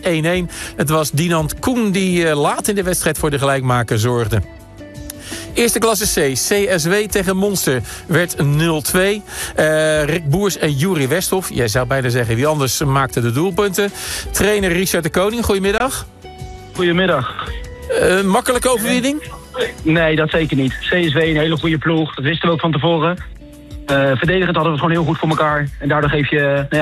1-1. Het was Dinant Koen die laat in de wedstrijd voor de gelijkmaker zorgde. Eerste klasse C, CSW tegen Monster, werd 0-2. Rick Boers en Juri Westhoff, jij zou bijna zeggen wie anders, maakte de doelpunten. Trainer Richard de Koning, goedemiddag. Goedemiddag. Makkelijke overwinning? Nee, dat zeker niet. CSW een hele goede ploeg, dat wisten we ook van tevoren. Verdedigend hadden we het gewoon heel goed voor elkaar. En daardoor geef je